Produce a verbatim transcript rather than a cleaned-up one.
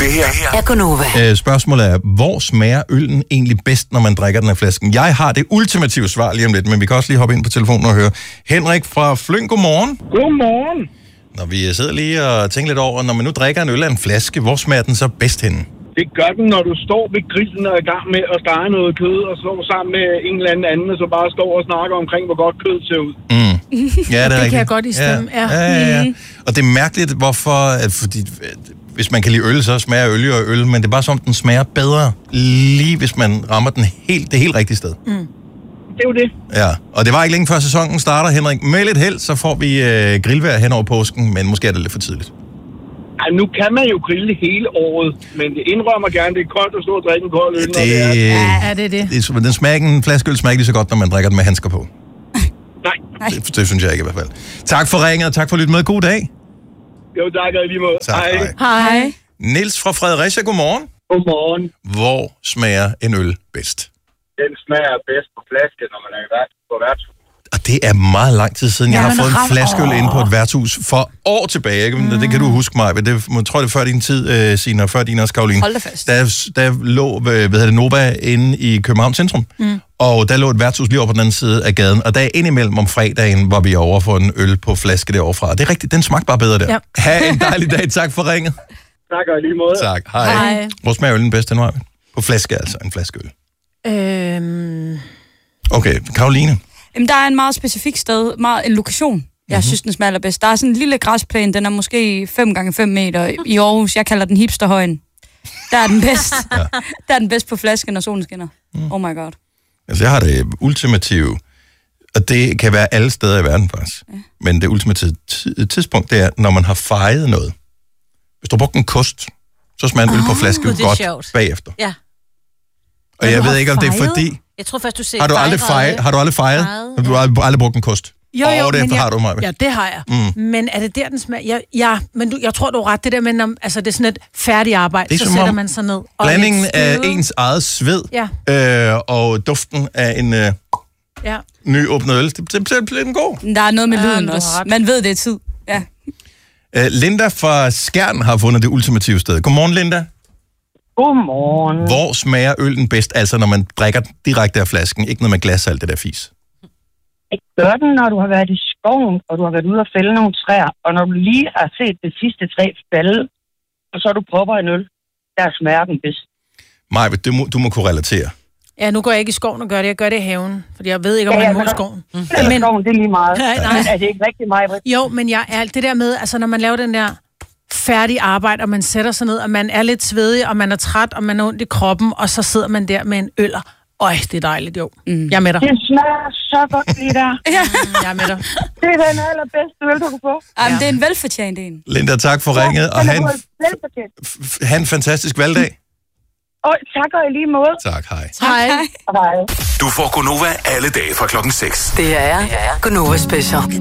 Det her er Gonova. Øh, spørgsmålet er, hvor smager øllen egentlig bedst, når man drikker den af flasken? Jeg har det ultimative svar lige om lidt, men vi kan også lige hoppe ind på telefonen og høre. Henrik fra Flyng, godmorgen. Godmorgen. Når vi sidder lige og tænker lidt over, når man nu drikker en øl af en flaske, hvor smager den så bedst henne? Det gør den, når du står ved grillen og er i gang med at stege noget kød, og står sammen med en eller anden anden, og så bare står og snakker omkring, hvor godt kød ser ud. Mm. Ja, det, er det rigtigt. kan jeg godt i stemme, ja. Ja, ja, ja, ja. Og det er mærkeligt, hvorfor... At, fordi, hvis man kan lide øl, så smager øl og øl, men det er bare som, den smager bedre, lige hvis man rammer den helt, det helt rigtige sted. Mm. Det er jo det. Ja, og det var ikke længe før sæsonen starter, Henrik. Med lidt held, så får vi øh, grillvejr hen over påsken, men måske er det lidt for tidligt. Ej, nu kan man jo grille hele året, men det indrømmer gerne, det er koldt at stå og drikke en kold øl. Det, det er. Ja, det er det. det den smager, en flaske øl smager ikke lige så godt, når man drikker den med handsker på. Nej. Det, det synes jeg ikke i hvert fald. Tak for ringet, og tak for at lytte med. God dag. Jo, tak og lige måde. Tak, hej. Hej. Niels fra Fredericia, godmorgen. Godmorgen. Hvor smager en øl bedst? Den smager bedst på flaske, når man er på værtshus. Og det er meget lang tid siden, Ja, jeg har men fået en ram- flaskeøl Åh. inde på et værtshus for år tilbage. Ikke? Mm. Det kan du huske mig. Det, jeg tror, det er før din tid, uh, Signe, og før din også, Karoline. Hold da fast. Der, der lå, hvad hedder det, Nova inde i København Centrum. Mm. Og der lå et værtshus lige over på den anden side af gaden. Og der indimellem om fredagen var vi over for en øl på flaske derovre fra. Og det er rigtigt, den smagte bare bedre der. Ja. Ha' en dejlig dag. Tak for ringet. Tak og lige måde. Tak. Hej. Hej. Hvor smager øllen bedst, den var? På flaske altså, en flaskeøl. Øhm... Okay, Karoline. Jamen, der er en meget specifik sted, meget, en lokation, jeg mm-hmm. synes, den smager bedst. Der er sådan en lille græsplæne, den er måske fem gange fem meter i Aarhus. Jeg kalder den hipsterhøjen. Der er den bedst. Ja. Der er den bedst på flasken, når solen skinner. Mm. Oh my god. Altså, jeg har det ultimative, og det kan være alle steder i verden faktisk. Ja. Men det ultimative t- tidspunkt, det er, når man har fejret noget. Hvis du har brugt en kost, så smager en øl på flaske det er godt sjovt. Bagefter. Ja. Og jeg ved ikke, om det er fordi... Jeg tror først, du ser Har du aldrig fejret? Har du aldrig fejret? Fejret, Har du aldrig, aldrig brugt en kost? Jo, jo, oh, det men har jeg, du, Maja. ja, det har jeg. Mm. Men er det der, den smager? Ja, ja men du, jeg tror, du er ret. Det der med, når, altså det er sådan et færdigt arbejde, så sætter man sig ned. Og blandingen af ens eget sved ja. øh, og duften af en øh, ja. nyåbnet øl, det, det, det bliver den god. Der er noget med ja, lyden også. Man ved, det er tid. Ja. Uh, Linda fra Skjern har fundet det ultimative sted. Godmorgen, Linda. Godmorgen. Hvor smager øllen bedst, altså når man drikker direkte af flasken? Ikke noget med glas, alt det der fis. Ikke gør den, når du har været i skoven, og du har været ude og fælde nogle træer, og når du lige har set det sidste træ falde, og så du propper en øl, der smager den bedst. Maja, du må, du må kunne relatere. Ja, nu går jeg ikke i skoven og gør det. Jeg gør det i haven, fordi jeg ved ikke, om ja, man må ja, skoven. Mm. Men skoven, det er lige meget. Nej, nej. Er det ikke rigtig meget? Jo, men jeg er det der med, altså når man laver den der færdig arbejde, og man sætter sig ned, og man er lidt svedig, og man er træt, og man er ondt i kroppen, og så sidder man der med en øl. Øj, det er dejligt, jo. Mm. Jeg er med dig. Det smager så godt, det der. Ja. Jeg er med dig. Det er den allerbedste øl, du kan få. Jamen, ja. Det er en velfortjent en. Linda, tak for ja, ringet, og han, f- han en fantastisk valgdag. Og tak og i lige måde. Tak, hej. Hej. Hej. Du får Gonova alle dage fra klokken seks. Det er Gonova Special.